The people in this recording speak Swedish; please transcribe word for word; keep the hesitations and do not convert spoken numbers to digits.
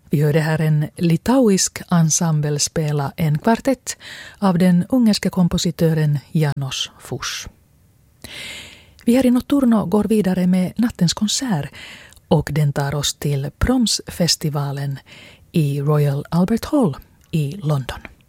Vi hörde här en litauisk ensemble spela en kvartett av den ungerska kompositören Janos Fuchs. Vi här i Notturno går vidare med nattens konsert och den tar oss till Promsfestivalen i Royal Albert Hall i London.